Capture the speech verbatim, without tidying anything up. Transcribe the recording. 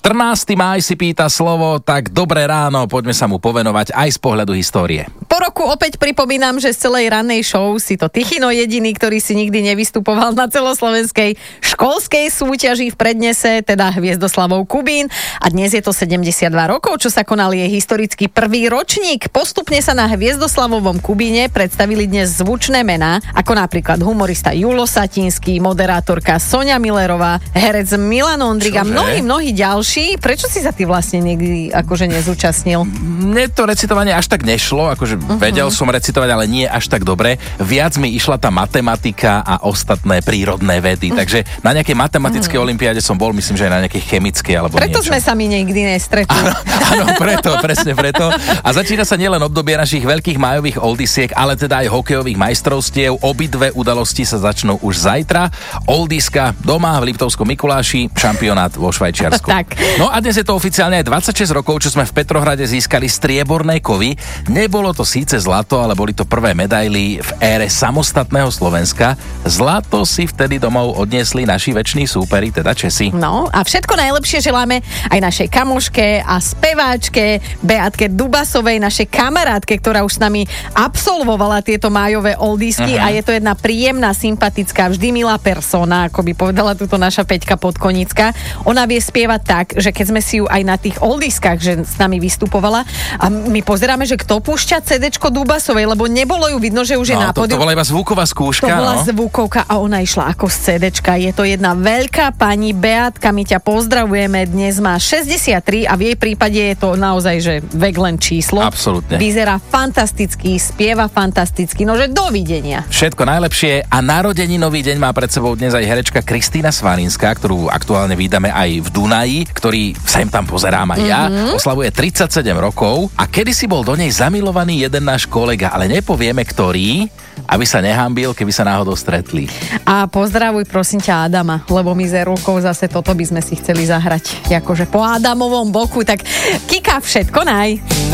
štrnásteho mája si pýta slovo, tak dobré ráno, poďme sa mu povenovať aj z pohľadu histórie. Po roku opäť pripomínam, že z celej rannej show si to Tichino jediný, ktorý si nikdy nevystupoval na celoslovenskej školskej súťaži v prednese, teda Hviezdoslavou Kubín. A dnes je to sedemdesiatdva rokov, čo sa konal jej historický prvý ročník. Postupne sa na Hviezdoslavovom Kubíne predstavili dnes zvučné mená, ako napríklad humorista Julo Satinský, moderátorka Soňa Millerová, herec Milan Ondrik a mnohí, mnohí ďalší. Prečo si sa ty vlastne niekdy akože nezúčastnil? Mne to recitovanie až tak nešlo, akože uh-huh. vedel som recitovať, ale nie až tak dobre. Viac mi išla tá matematika a ostatné prírodné vedy, uh-huh. takže na nejakej matematickej uh-huh. olympiáde som bol, myslím, že aj na nejakej chemickej alebo preto niečo. Sme sa mi nikdy nestretli. Áno, áno, preto, presne preto. A začína sa nielen obdobie našich veľkých májových oldisiek, ale teda aj hokejových majstrovstiev. Obidve udalosti sa začnú už zajtra. Oldiska doma v Liptovskom Mikuláši, šampionát vo Švajčiarsku. Tak. No a dnes je to oficiálne aj dvadsaťšesť rokov, čo sme v Petrohrade získali strieborné kovy. Nebolo to síce zlato, ale boli to prvé medaily v ére samostatného Slovenska. Zlato si vtedy domov odniesli naši veční súperi, teda Česi. No a všetko najlepšie želáme aj našej kamoške a speváčke Beatke Dubasovej, našej kamarátke, ktorá už s nami absolvovala tieto májové oldisky uh-huh. a je to jedna príjemná, sympatická, vždy milá persona, ako by povedala túto naša Peťka Podkonická. Ona vie spievať tak, že keď sme si ju aj na tých oldiskách, že s nami vystupovala a my pozeráme, že kto púšťa cédečko Dubasovej, lebo nebolo ju vidno, že už je no, na pódiu. To, to bola iba zvuková skúška. To bola no. zvukovka a ona išla ako z cédečka. Je to jedna veľká pani Beatka, my ťa pozdravujeme, dnes má šesťdesiattri a v jej prípade je to naozaj, že vek len číslo. Absolútne. Vyzerá fantasticky, spieva fantasticky, no že dovidenia. Všetko najlepšie a narodeninový deň má pred sebou dnes aj herečka Kristýna Svarinská, ktorú aktuálne vídame aj v Dunaji, ktorý sem tam pozerám aj ja. Mm-hmm. Oslavuje tridsaťsedem rokov a kedysi bol do nej zamilovaný jeden náš kolega, ale nepovieme ktorý, aby sa nehambil, keby sa náhodou stretli. A pozdravuj prosím ťa Adama, lebo my s Erulkou zase toto by sme si chceli zahrať. Akože po Adamovom boku, tak Kika, všetko naj.